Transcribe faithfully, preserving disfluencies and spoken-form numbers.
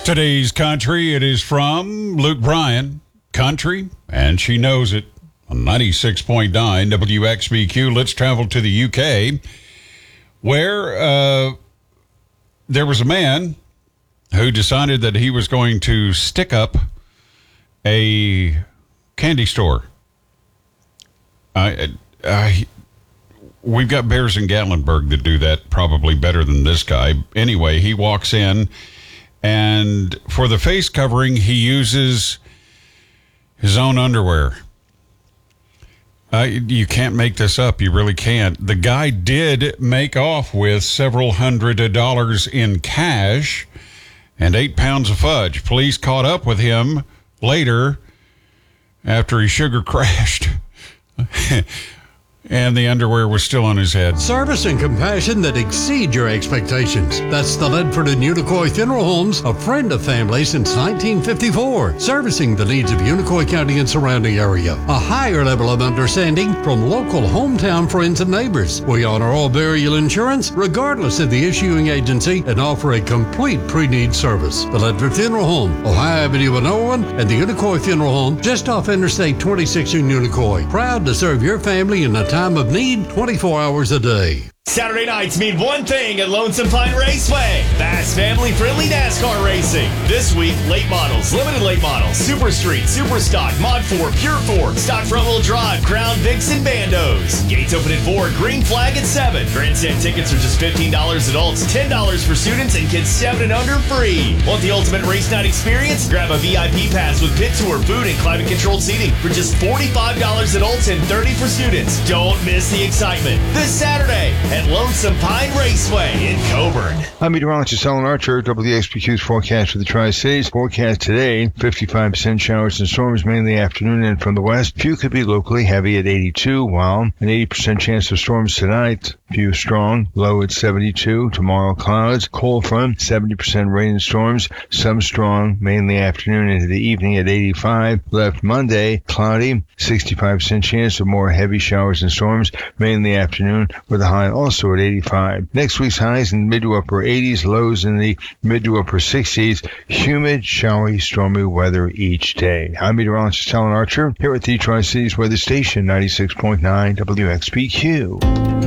Today's country, it is from Luke Bryan, Country, and she knows it. On ninety-six point nine W X B Q, let's travel to the U K, where uh, there was a man who decided that he was going to stick up a candy store. I, I, we've got bears in Gatlinburg that do that probably better than this guy. Anyway, he walks in, and for the face covering, he uses his own underwear. Uh, you can't make this up. You really can't. The guy did make off with several hundred dollars in cash and eight pounds of fudge. Police caught up with him later after he sugar crashed. And the underwear was still on his head. Service and compassion that exceed your expectations. That's the Ledford and Unicoi Funeral Homes, a friend of family since nineteen fifty-four. Servicing the needs of Unicoi County and surrounding area. A higher level of understanding from local hometown friends and neighbors. We honor all burial insurance, regardless of the issuing agency, and offer a complete pre-need service. The Ledford Funeral Home, Ohio Avenue in Owen, and the Unicoi Funeral Home, just off Interstate twenty-six in Unicoi. Proud to serve your family in a time of need, twenty-four hours a day. Saturday nights mean one thing at Lonesome Pine Raceway. Fast, family-friendly NASCAR racing. This week, late models, limited late models, Super Street, Super Stock, Mod four, Pure four, Stock Front-Wheel Drive, Crown, Vixen, Bandos. Gates open at four, Green Flag at seven. Grandstand tickets are just fifteen dollars adults, ten dollars for students, and kids seven and under free. Want the ultimate race night experience? Grab a V I P pass with pit tour, food, and climate-controlled seating for just forty-five dollars adults and thirty dollars for students. Don't miss the excitement this Saturday at Lonesome Pine Raceway in Coburn. I'm meteorologist Alan Archer. W X B Q's forecast for the Tri-Cities. Forecast today, fifty-five percent showers and storms, mainly afternoon and from the west. Few could be locally heavy at eighty-two, while an eighty percent chance of storms tonight. Few strong, low at seventy-two. Tomorrow, clouds, cold front, seventy percent rain and storms. Some strong, mainly afternoon into the evening at eighty-five. Left Monday, cloudy, sixty-five percent chance of more heavy showers and storms, mainly afternoon, with a high also at eighty-five. Next week's highs in mid to upper eighties, lows in the mid to upper sixties. Humid, showery, stormy weather each day. I'm meteorologist Alan Archer here at the Tri-Cities Weather Station, ninety-six point nine W X B Q.